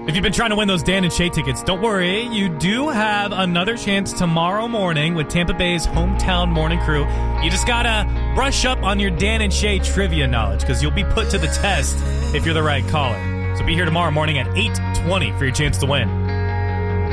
If you've been trying to win those Dan and Shay tickets, don't worry. You do have another chance tomorrow morning with Tampa Bay's hometown morning crew. You just gotta brush up on your Dan and Shay trivia knowledge because you'll be put to the test if you're the right caller. So be here tomorrow morning at 8:20 for your chance to win.